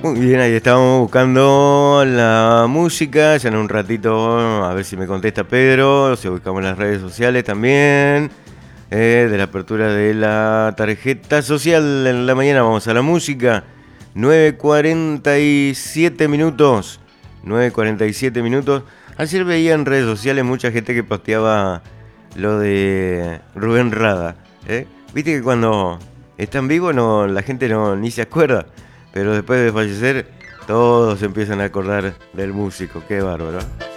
Muy bien, ahí estábamos buscando la música. Ya en un ratito, a ver si me contesta Pedro. Si buscamos las redes sociales también. De la apertura de la tarjeta social en la mañana. Vamos a la música. 9:47 minutos. 9:47 minutos. Ayer veía en redes sociales mucha gente que posteaba lo de Rubén Rada. Viste que cuando están vivos no, la gente no, ni se acuerda. Pero después de fallecer, todos se empiezan a acordar del músico. Qué bárbaro.